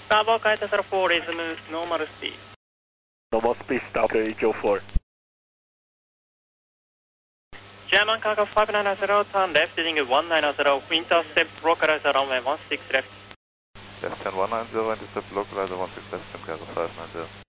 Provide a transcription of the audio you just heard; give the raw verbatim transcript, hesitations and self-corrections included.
Starboard Kite zero four, resume normal speed. Normal speed, stop to Eagle four. German cargo five nine zero, turn left, heading one nine zero, intercept localizer runway one six left. Left ten one nine zero, intercept localizer one six left, Sim cargo five nine zero.